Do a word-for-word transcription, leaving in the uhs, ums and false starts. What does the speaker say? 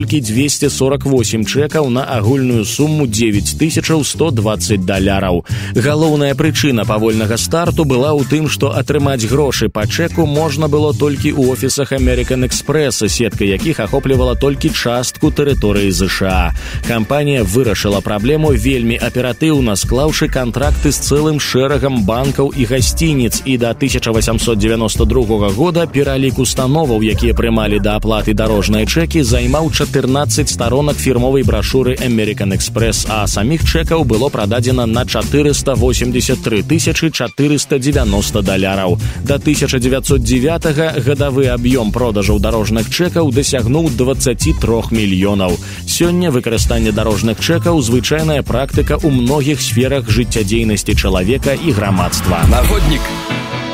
двести сорок восемь чэкаў на агульную суму дзевяць тысяч сто двадцать даляраў. Галоўная прычына павольнага старту была ў тым, што атрымаць грошы па чэку можна было толькі ў офісах American Express, сетка якіх ахоплівала толькі частку тэрыторыі ЗША. Кампанія вырашыла праблему вельмі аператыўна, склаўшы кантракты з цэлым шэрагам банкаў і гасцініц, і да тысяча васямсот девяносто другога года пералік установаў, якія прымалі да аплаты дарожныя чэкі, займаў чатырнаццаць старонак фірмовай брашуры American Express, а саміх чэкаў было прададзена на чатырыста восемьдесят тры тысячы четыреста девяносто даляраў. Да тысяча девятьсот девятага гадавы аб'ём продажаў дарожных чэкаў дасягнуў двадцать три мільёнаў. Сёння выкарыстанне дарожных чэкаў звычайная практыка ў многіх сферах жыццядзейнасці чалавека і грамадства. Наводнік.